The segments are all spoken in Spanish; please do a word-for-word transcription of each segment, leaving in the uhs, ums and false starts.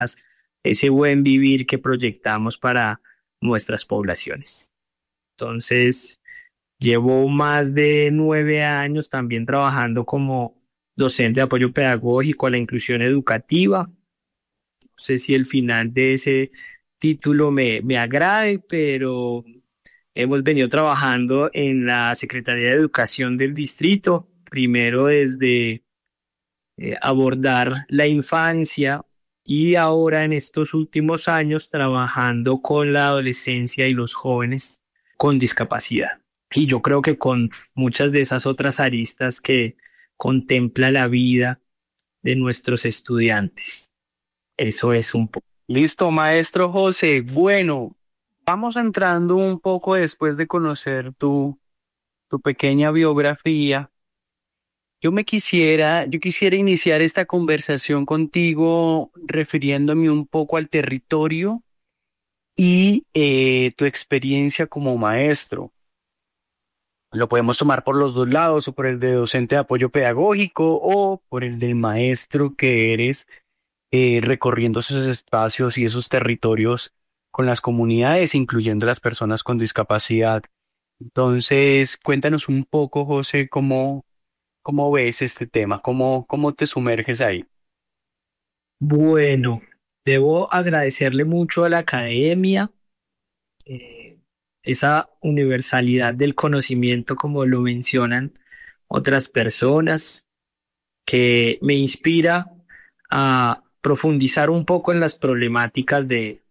ese buen vivir que proyectamos para nuestras poblaciones. Entonces, llevo más de nueve años también trabajando como docente de apoyo pedagógico a la inclusión educativa. No sé si el final de ese título me, me agrade, pero hemos venido trabajando en la Secretaría de Educación del distrito, primero desde eh, abordar la infancia y ahora en estos últimos años trabajando con la adolescencia y los jóvenes con discapacidad. Y yo creo que con muchas de esas otras aristas que contempla la vida de nuestros estudiantes. Eso es un poco. Listo, maestro José. Bueno, vamos entrando un poco después de conocer tu, tu pequeña biografía. Yo me quisiera, yo quisiera iniciar esta conversación contigo refiriéndome un poco al territorio y eh, tu experiencia como maestro. Lo podemos tomar por los dos lados, o por el de docente de apoyo pedagógico o por el del maestro que eres, eh, recorriendo esos espacios y esos territorios con las comunidades, incluyendo las personas con discapacidad. Entonces, cuéntanos un poco, José, cómo, cómo ves este tema, cómo, cómo te sumerges ahí. Bueno, debo agradecerle mucho a la academia, eh, esa universalidad del conocimiento, como lo mencionan otras personas, que me inspira a profundizar un poco en las problemáticas de,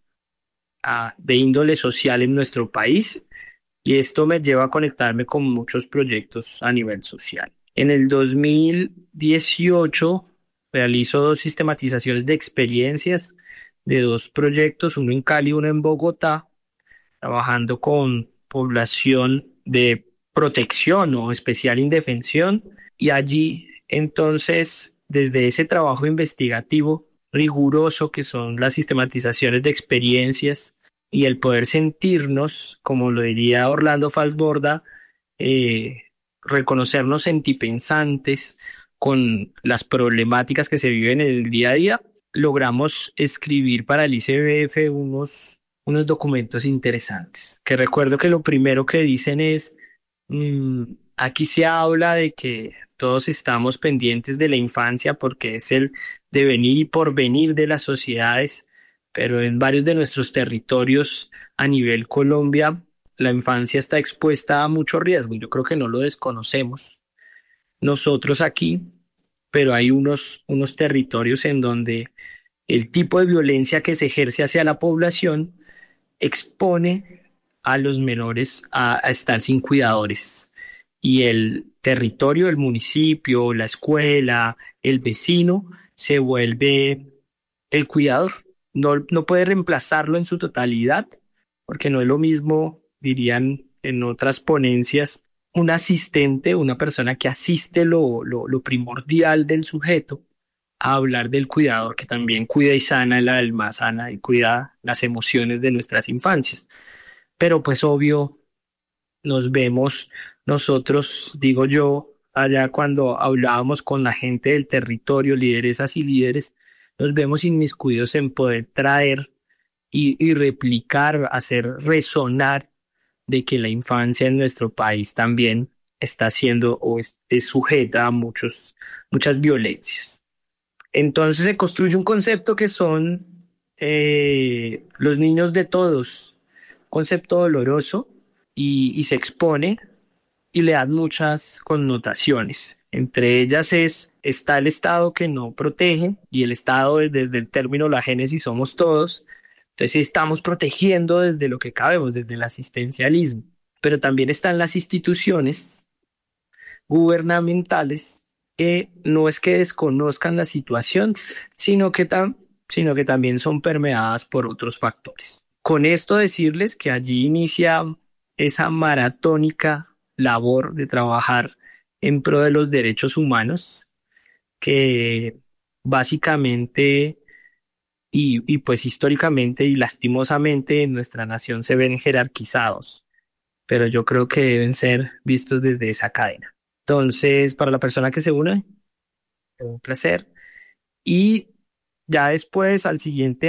a- de índole social en nuestro país y esto me lleva a conectarme con muchos proyectos a nivel social. En el dos mil dieciocho realizo dos sistematizaciones de experiencias de dos proyectos, uno en Cali y uno en Bogotá, trabajando con población de protección o especial indefensión. Y allí, entonces, desde ese trabajo investigativo riguroso que son las sistematizaciones de experiencias y el poder sentirnos, como lo diría Orlando Falsborda, eh, reconocernos sentipensantes con las problemáticas que se viven en el día a día, logramos escribir para el I C B F unos, unos documentos interesantes, que recuerdo que lo primero que dicen es, mm, aquí se habla de que todos estamos pendientes de la infancia porque es el devenir y porvenir de las sociedades, pero en varios de nuestros territorios a nivel Colombia, la infancia está expuesta a mucho riesgo. Yo creo que no lo desconocemos nosotros aquí, pero hay unos, unos territorios en donde el tipo de violencia que se ejerce hacia la población expone a los menores a, a estar sin cuidadores. Y el territorio, el municipio, la escuela, el vecino, se vuelve el cuidador. No, no puede reemplazarlo en su totalidad, porque no es lo mismo, dirían en otras ponencias, un asistente, una persona que asiste lo, lo, lo primordial del sujeto, a hablar del cuidador que también cuida y sana el alma, sana y cuida las emociones de nuestras infancias. Pero pues obvio, nos vemos nosotros, digo yo, allá cuando hablábamos con la gente del territorio, lideresas y líderes, nos vemos inmiscuidos en poder traer y, y replicar, hacer resonar de que la infancia en nuestro país también está siendo o es, es sujeta a muchos, muchas violencias. Entonces se construye un concepto que son eh, los niños de todos, concepto doloroso y, y se expone y le dan muchas connotaciones. Entre ellas es, está el Estado que no protege y el Estado desde el término la génesis somos todos. Entonces sí estamos protegiendo desde lo que cabemos, desde el asistencialismo. Pero también están las instituciones gubernamentales que no es que desconozcan la situación, sino que, tam- sino que también son permeadas por otros factores. Con esto decirles que allí inicia esa maratónica labor de trabajar en pro de los derechos humanos, que básicamente y, y pues históricamente y lastimosamente en nuestra nación se ven jerarquizados, pero yo creo que deben ser vistos desde esa cadena. Entonces, para la persona que se une, es un placer. Y ya después, al siguiente